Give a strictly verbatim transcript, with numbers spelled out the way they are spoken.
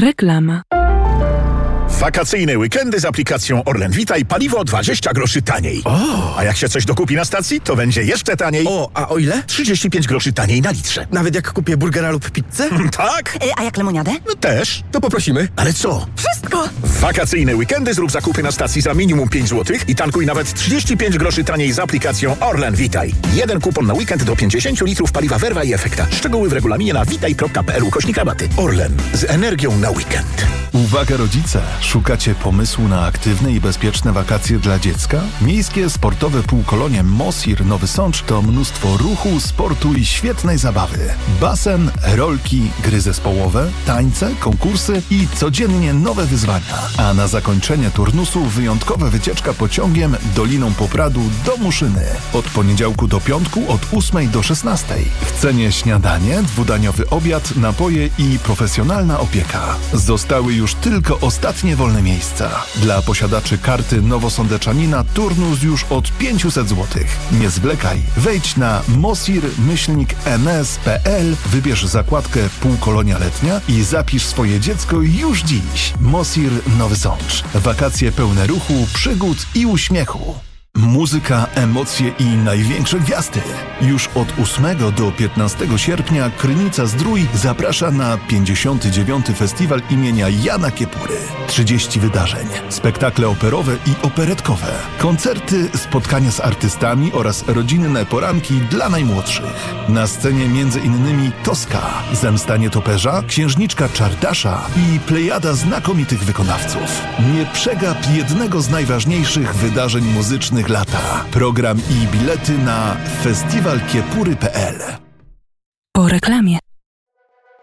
Reklama. Wakacyjne weekendy z aplikacją Orlen Witaj, paliwo dwadzieścia groszy taniej. O! A jak się coś dokupi na stacji, to będzie jeszcze taniej. O, a o ile? trzydzieści pięć groszy taniej na litrze. Nawet jak kupię burgera lub pizzę? Tak? A jak lemoniadę? No też. To poprosimy. Ale co? Wszystko! W wakacyjne weekendy zrób zakupy na stacji za minimum pięć złotych i tankuj nawet trzydzieści pięć groszy taniej z aplikacją Orlen Witaj. Jeden kupon na weekend do pięćdziesiąt litrów paliwa Verva i Efekta. Szczegóły w regulaminie na witaj kropka p l ukośnik rabaty. Orlen. Z energią na weekend. Uwaga rodzice! Szukacie pomysłu na aktywne i bezpieczne wakacje dla dziecka? Miejskie sportowe półkolonie Mosir Nowy Sącz to mnóstwo ruchu, sportu i świetnej zabawy. Basen, rolki, gry zespołowe, tańce, konkursy i codziennie nowe wyzwania. A na zakończenie turnusu wyjątkowa wycieczka pociągiem Doliną Popradu do Muszyny. Od poniedziałku do piątku od ósmej do szesnastej. W cenie śniadanie, dwudaniowy obiad, napoje i profesjonalna opieka. Zostały już tylko ostatnie wolne miejsca. Dla posiadaczy karty nowosądeczanina turnus już od pięćset złotych. Nie zwlekaj. Wejdź na mosir myślnik n s kropka p l, wybierz zakładkę Półkolonia Letnia i zapisz swoje dziecko już dziś. Mosir Nowy Sącz. Wakacje pełne ruchu, przygód i uśmiechu. Muzyka, emocje i największe gwiazdy. Już od ósmego do piętnastego sierpnia Krynica Zdrój zaprasza na pięćdziesiąty dziewiąty Festiwal imienia Jana Kiepury. trzydzieści wydarzeń, spektakle operowe i operetkowe, koncerty, spotkania z artystami oraz rodzinne poranki dla najmłodszych. Na scenie między innymi Toska, Zemsta Nietoperza, Księżniczka Czardasza i plejada znakomitych wykonawców. Nie przegap jednego z najważniejszych wydarzeń muzycznych lata. Program i bilety na festiwal kiepury kropka p l. Po reklamie.